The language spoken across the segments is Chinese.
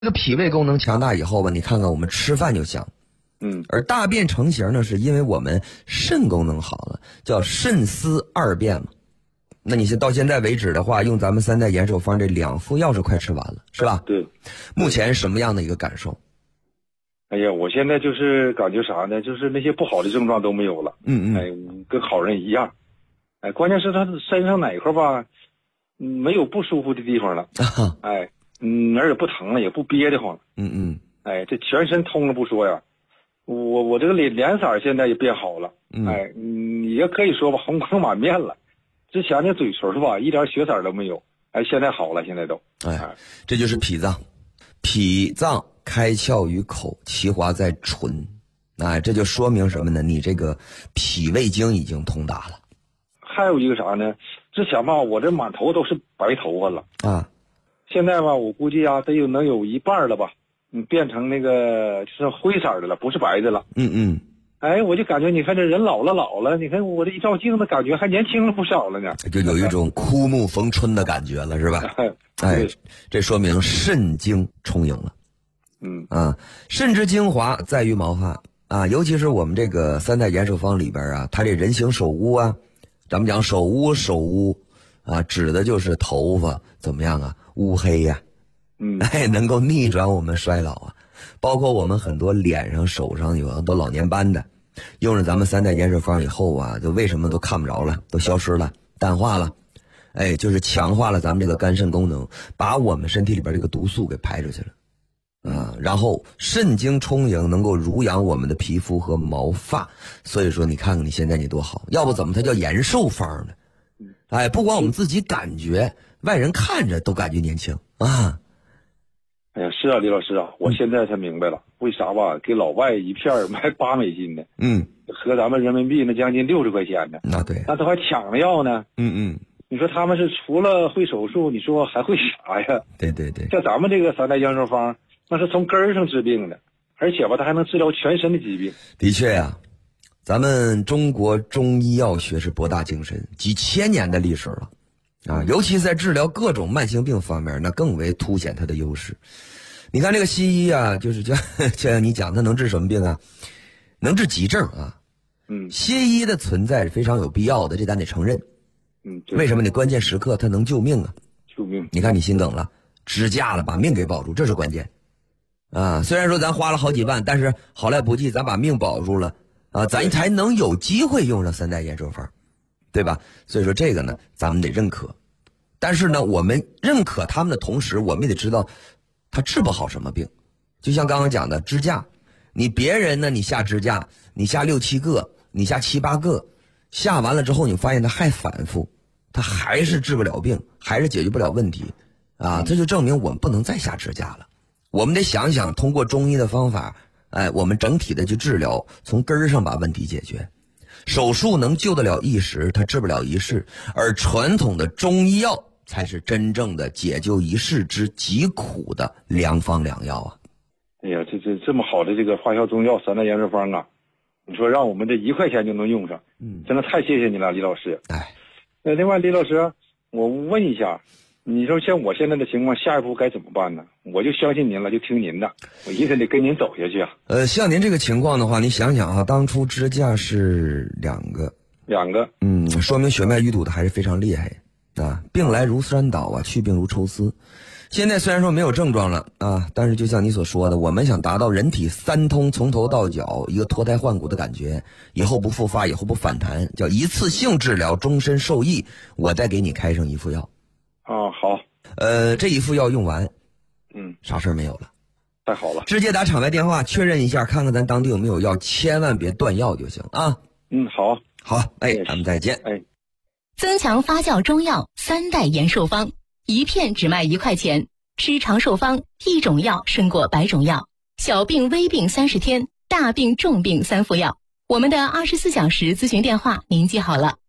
这个脾胃功能强大以后吧，你看看我们吃饭就香。而大便成型呢，是因为我们肾功能好了，叫肾司二便嘛。那你到现在为止的话，用咱们三代延寿方这2副药是快吃完了，是吧？ 对。 目前什么样的一个感受？ 哎呀，我现在就是感觉啥呢？就是那些不好的症状都没有了。跟好人一样。关键是他身上哪块吧，没有不舒服的地方了。而且不疼了，也不憋得慌了。这全身通了不说呀，我这个脸色现在也变好了。也可以说吧，红光满面了。之前那嘴唇吧，一点血色都没有。现在好了，现在都。 这就是脾脏，脾脏开窍于口，其华在唇。这就说明什么呢？你这个脾胃经已经通达了。 还有一个啥呢？之前吧，我这满头都是白头发了现在吧，我估计得能有一半了吧，变成那个就是灰色的了，不是白的了。我就感觉你看这人老了，你看我这一照镜子，感觉还年轻了不少了呢， 就有一种枯木逢春的感觉了，是吧？这说明肾经充盈了。肾之精华在于毛发尤其是我们这个三代延寿方里边它这人形首乌咱们讲首乌指的就是头发怎么样乌黑能够逆转我们衰老包括我们很多脸上手上有很多老年斑的，用了咱们三代延寿方以后就为什么都看不着了，都消失了，淡化了。就是强化了咱们这个肝肾功能，把我们身体里边这个毒素给排出去了然后肾经充盈，能够濡养我们的皮肤和毛发。所以说你看看你现在你多好，要不怎么它叫延寿方呢？不光我们自己感觉，外人看着都感觉年轻是李老师我现在才明白了，为啥吧给老外一片卖$8呢？合咱们人民币那将近60块钱呢。 对， 那都还抢着要呢。你说他们是除了会手术，你说还会啥呀？ 对， 像咱们这个三代延寿方，那是从根儿上治病的，而且吧，它还能治疗全身的疾病。 的确咱们中国中医药学是博大精深，几千年的历史了尤其在治疗各种慢性病方面，那更为凸显它的优势。你看这个西医就是就像你讲，它能治什么病能治急症西医的存在是非常有必要的，这咱得承认。为什么？你关键时刻它能救命救命！ 你看你心梗了，支架了，把命给保住，这是关键虽然说咱花了好几万，但是好赖不济，咱把命保住了咱才能有机会用上三代延寿方，对吧？所以说这个呢，咱们得认可。但是呢，我们认可他们的同时，我们也得知道他治不好什么病。就像刚刚讲的支架，你别人呢，你下支架，你下6、7个，你下7、8个，下完了之后，你发现他还反复，他还是治不了病，还是解决不了问题这就证明我们不能再下支架了。我们得想想通过中医的方法我们整体的去治疗，从根儿上把问题解决。手术能救得了一时，它治不了一世，而传统的中医药才是真正的解救一世之疾苦的良方良药哎呀，这么好的这个发酵中药三代延寿方你说让我们这1块钱就能用上，真的太谢谢你了，李老师。另外李老师，我问一下，你说像我现在的情况，下一步该怎么办呢？我就相信您了，就听您的，我一定得跟您走下去像您这个情况的话，你想想当初支架是2个，说明血脉淤堵的还是非常厉害病来如山倒去病如抽丝。现在虽然说没有症状了但是就像你所说的，我们想达到人体3通，从头到脚一个脱胎换骨的感觉，以后不复发，以后不反弹，叫一次性治疗，终身受益。我再给你开上1副药好。 这1副药用完啥事儿没有了， 太好了。 直接打场外电话确认一下，看看咱当地有没有药，千万别断药就行好，咱们再见。 增强发酵中药三代延寿方，1片只卖1块钱，吃长寿方，1种药胜过100种药，小病微病30天，大病重病3副药。我们的24小时咨询电话您记好了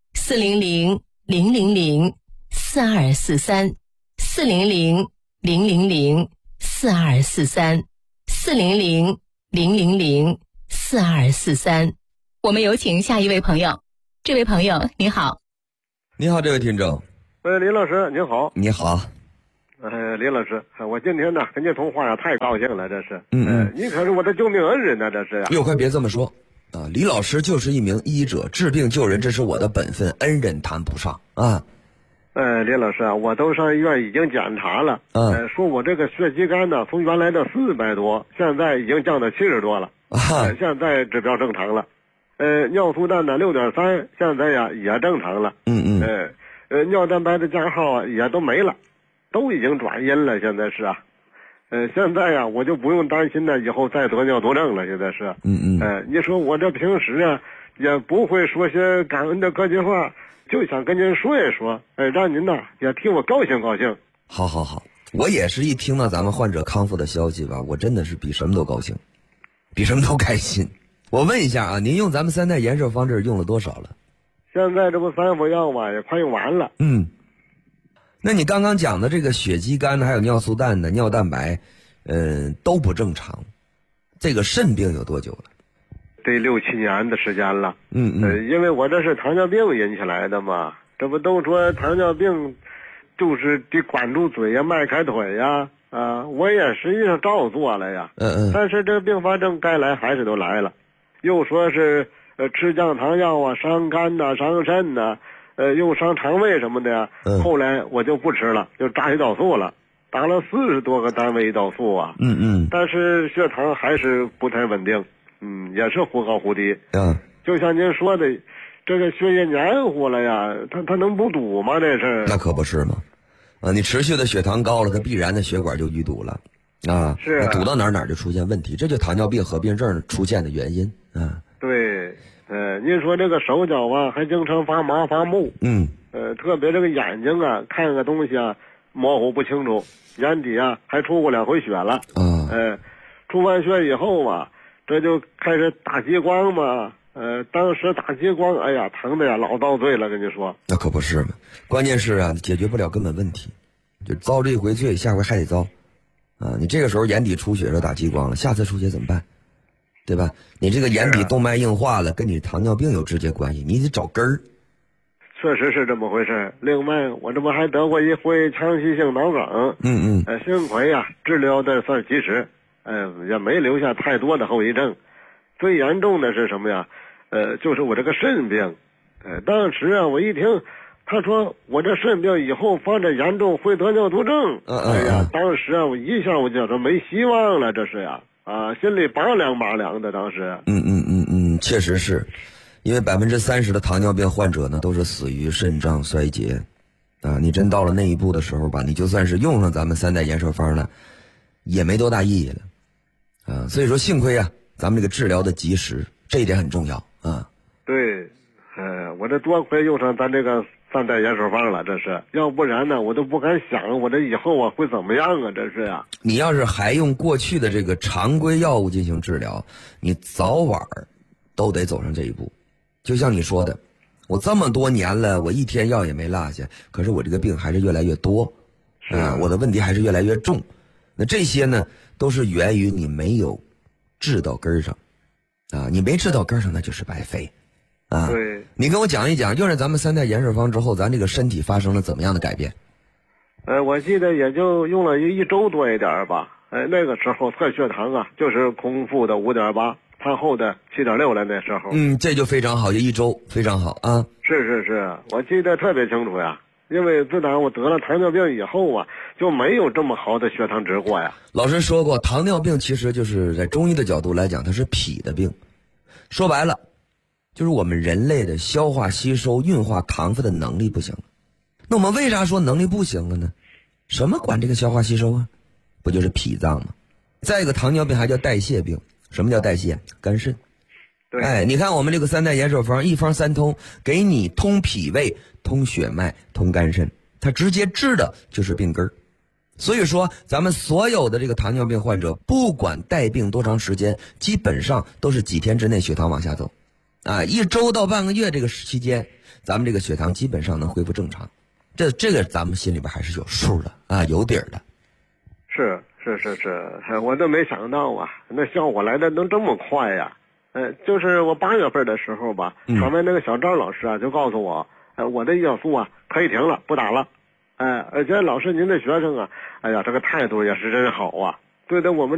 ，400-000-4243，400-000-4243。我们有请下一位朋友。这位朋友你好。 你好，这位听众。 喂，林老师您好。 你好。 李老师，我今天呢跟您通话呀，太高兴了，这是。您可是我的救命恩人呢，这是呀。 又快别这么说啊！李老师就是一名医者，治病救人，这是我的本分，恩人谈不上啊。 李老师啊，我都上医院已经检查了，说我这个血肌酐呢，从原来的400多，现在已经降到70多了，现在指标正常了。尿素氮呢6.3，现在呀也正常了。尿蛋白的加号啊也都没了，都已经转阴了，现在是啊。现在呀我就不用担心呢以后再得尿毒症了，现在是。你说我这平时啊也不会说些感恩的客气话，就想跟您说一说，让您呢也替我高兴高兴。 好，我也是一听到咱们患者康复的消息吧，我真的是比什么都高兴，比什么都开心。我问一下啊，您用咱们3代延寿方这用了多少了？ 现在这不3副药吧，也快用完了。 那你刚刚讲的这个血肌酐的，还有尿素氮的、尿蛋白，都不正常。这个肾病有多久了？ 得6、7年的时间了。因为我这是糖尿病引起来的嘛，这不都说糖尿病就是得管住嘴呀，迈开腿呀，我也实际上照做了呀。但是这并发症该来还是都来了，又说是吃降糖药啊，伤肝呐、伤肾呐，又伤肠胃什么的呀。后来我就不吃了，就打胰岛素了，打了40多个单位胰岛素啊。但是血糖还是不太稳定，也是忽高忽低。就像您说的，这个血液黏糊了呀，它能不堵吗？这是？那可不是吗？你持续的血糖高了，它必然的血管就淤堵了。 是堵到哪儿就出现问题，这就糖尿病合并症出现的原因。 对，您说这个手脚啊还经常发麻发木，特别这个眼睛啊看个东西啊模糊不清楚，眼底啊还出过2回血了。出完血以后啊，这就开始打激光嘛。当时打激光，哎呀，疼的呀老遭罪了，跟你说。 那可不是嘛，关键是啊，解决不了根本问题，就遭这一回罪，下回还得遭。你这个时候眼底出血了，打激光了，下次出血怎么办？对吧？你这个眼底动脉硬化了，跟你糖尿病有直接关系，你得找根儿。 确实是这么回事。另外，我这不还得过一回腔隙性脑梗。幸亏呀，治疗的算及时，也没留下太多的后遗症。最严重的是什么呀？就是我这个肾病。当时啊，我一听他说我这肾病以后发展严重会得尿毒症。哎呀，当时啊，我一下我就说没希望了，这是呀。心里拔凉的，当时。 确实是，因为30%的糖尿病患者呢都是死于肾脏衰竭。你真到了那一步的时候吧，你就算是用上咱们3代延寿方了，也没多大意义了。所以说幸亏啊，咱们这个治疗的及时，这一点很重要啊。 对，我这多亏用上咱这个3代延寿方了，这是，要不然呢我都不敢想我这以后啊会怎么样啊，这是呀。 你要是还用过去的这个常规药物进行治疗，你早晚都得走上这一步。就像你说的，我这么多年了，我一天药也没落下，可是我这个病还是越来越多，我的问题还是越来越重。那这些呢都是源于你没有治到根上你没治到根上那就是白费。 对， 你跟我讲一讲，用上咱们3代延寿方之后，咱这个身体发生了怎么样的改变？ 我记得也就用了1周多一点吧。那个时候测血糖啊，就是空腹的5.8，餐后的7.6了。那时候， 这就非常好，就1周非常好啊。 是，我记得特别清楚呀。因为自打我得了糖尿病以后啊，就没有这么好的血糖值过呀。 老师说过，糖尿病其实就是在中医的角度来讲，它是脾的病。说白了，就是我们人类的消化、吸收、运化糖分的能力不行。那我们为啥说能力不行了呢？什么管这个消化吸收啊？不就是脾脏吗？再一个，糖尿病还叫代谢病。什么叫代谢？肝肾。 对， 你看我们这个3代延寿方，一方3通，给你通脾胃、通血脉、通肝肾，它直接治的就是病根儿。所以说，咱们所有的这个糖尿病患者，不管带病多长时间，基本上都是几天之内血糖往下走。1周到半个月这个期间，咱们这个血糖基本上能恢复正常。这个咱们心里边还是有数的有底儿的。 是，我都没想到啊，那效果来的能这么快呀。就是我8月份的时候吧，旁边那个小张老师啊就告诉我，我的胰岛素啊可以停了，不打了。 哎，而且老师您的学生啊，哎呀，这个态度也是真好啊，对待我们